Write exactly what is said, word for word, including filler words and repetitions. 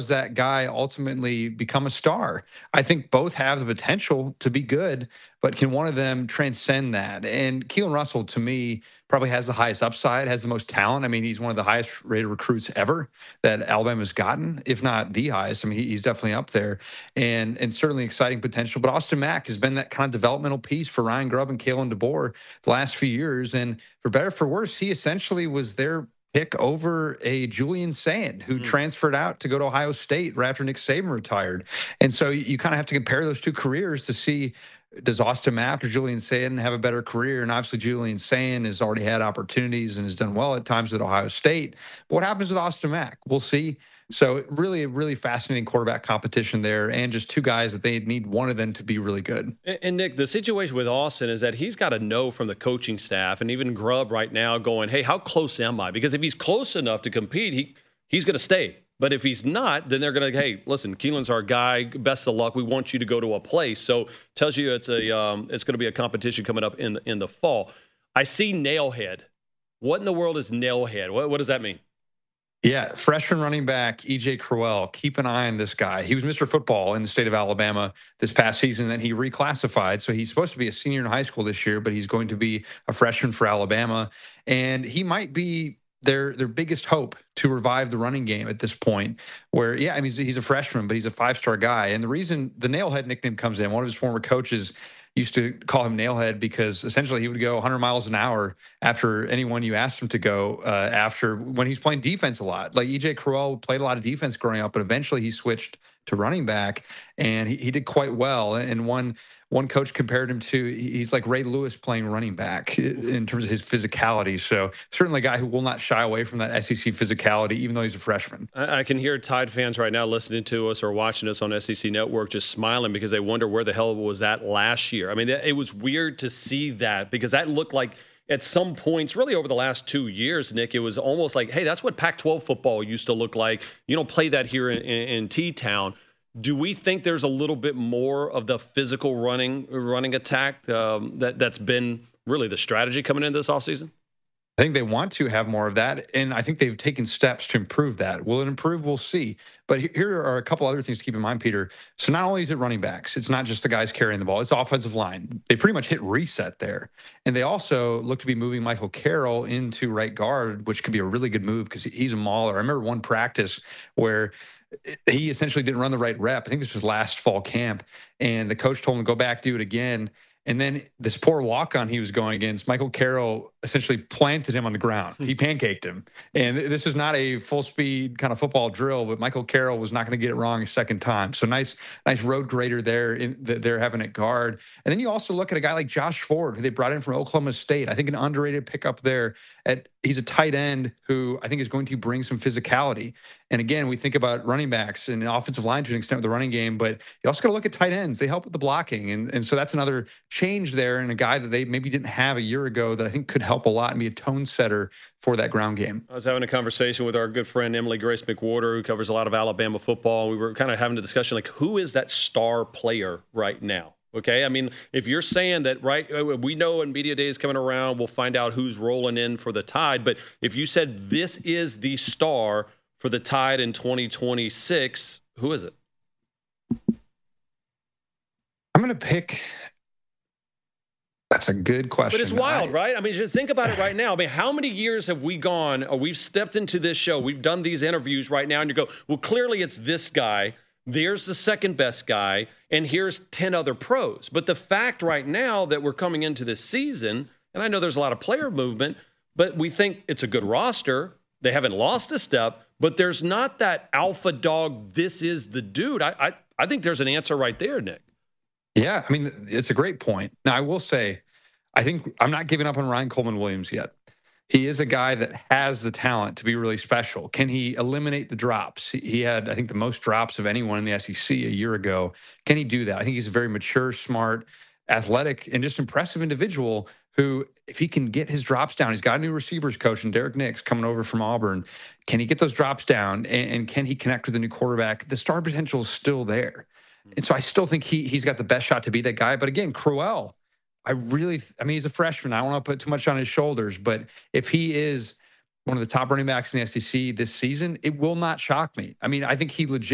does that guy ultimately become a star? I think both have the potential to be good, but can one of them transcend that? And Keelan Russell, to me, probably has the highest upside, has the most talent. I mean, he's one of the highest rated recruits ever that Alabama's gotten, if not the highest. I mean, he, he's definitely up there, and and certainly exciting potential. But Austin Mack has been that kind of developmental piece for Ryan Grubb and Kalen DeBoer the last few years. And for better or for worse, he essentially was their pick over a Julian Sand who mm. transferred out to go to Ohio State right after Nick Saban retired. And so you, you kind of have to compare those two careers to see, does Austin Mack or Julian Sand have a better career? And obviously Julian Sand has already had opportunities and has done well at times at Ohio State. But what happens with Austin Mack? We'll see. So really, really fascinating quarterback competition there, and just two guys that they need one of them to be really good. And, and Nick, the situation with Austin is that he's got to know from the coaching staff and even Grubb right now going, hey, how close am I? Because if he's close enough to compete, he he's going to stay. But if he's not, then they're going to, hey, listen, Keelan's our guy. Best of luck. We want you to go to a place. So tells you it's a um, it's going to be a competition coming up in the, in the fall. I see Nailhead. What in the world is Nailhead? What, what does that mean? Yeah, freshman running back E J Crowell. Keep an eye on this guy. He was Mister Football in the state of Alabama this past season, and he reclassified. So he's supposed to be a senior in high school this year, but he's going to be a freshman for Alabama. And he might be their their biggest hope to revive the running game at this point. Where, yeah, I mean, he's, he's a freshman, but he's a five-star guy. And the reason the Nailhead nickname comes in, one of his former coaches used to call him Nailhead because essentially he would go one hundred miles an hour after anyone you asked him to go uh, after when he's playing defense a lot. Like E J Crowell played a lot of defense growing up, but eventually he switched to running back, and he, he did quite well. And one one coach compared him to, he's like Ray Lewis playing running back in terms of his physicality. So certainly a guy who will not shy away from that S E C physicality, even though he's a freshman. I can hear Tide fans right now listening to us or watching us on S E C Network just smiling because they wonder where the hell was that last year. I mean, it was weird to see that because that looked like at some points, really over the last two years, Nick, it was almost like, hey, that's what Pac twelve football used to look like. You don't play that here in, in, in T-Town. Do we think there's a little bit more of the physical running running attack um, that, that's been really the strategy coming into this offseason? I think they want to have more of that, and I think they've taken steps to improve that. Will it improve? We'll see. But here are a couple other things to keep in mind, Peter. So not only is it running backs, it's not just the guys carrying the ball, it's offensive line. They pretty much hit reset there. And they also look to be moving Michael Carroll into right guard, which could be a really good move because he's a mauler. I remember one practice where he essentially didn't run the right rep. I think this was last fall camp. And the coach told him to go back, do it again. And then this poor walk-on he was going against, Michael Carroll essentially planted him on the ground. He pancaked him. And this is not a full-speed kind of football drill, but Michael Carroll was not going to get it wrong a second time. So nice nice road grader there in, that they're having at guard. And then you also look at a guy like Josh Ford, who they brought in from Oklahoma State. I think an underrated pickup there. At He's a tight end who I think is going to bring some physicality. And again, we think about running backs and offensive line to an extent with the running game, but you also got to look at tight ends. They help with the blocking. And, and so that's another change there, and a guy that they maybe didn't have a year ago that I think could help a lot and be a tone setter for that ground game. I was having a conversation with our good friend Emily Grace McWhorter, who covers a lot of Alabama football. We were kind of having a discussion like, who is that star player right now? Okay, I mean, if you're saying that, right, we know in media days coming around, we'll find out who's rolling in for the Tide. But if you said this is the star for the Tide in twenty twenty-six, who is it? I'm going to pick. That's a good question. But it's wild, I, right? I mean, just think about it right now. I mean, how many years have we gone, or we've stepped into this show, we've done these interviews right now, and you go, well, clearly it's this guy. There's the second best guy, and here's ten other pros. But the fact right now that we're coming into this season, and I know there's a lot of player movement, but we think it's a good roster. They haven't lost a step, but there's not that alpha dog, this is the dude. I I, I think there's an answer right there, Nick. Yeah, I mean, it's a great point. Now, I will say, I think I'm not giving up on Ryan Coleman Williams yet. He is a guy that has the talent to be really special. Can he eliminate the drops? He had, I think, the most drops of anyone in the S E C a year ago. Can he do that? I think he's a very mature, smart, athletic, and just impressive individual who, if he can get his drops down, he's got a new receivers coach and Derek Nix coming over from Auburn. Can he get those drops down, and, and can he connect with the new quarterback? The star potential is still there. And so I still think he, he's got the best shot to be that guy. But again, Crowell, I really, I mean, he's a freshman. I don't want to put too much on his shoulders, but if he is one of the top running backs in the S E C this season, it will not shock me. I mean, I think he legit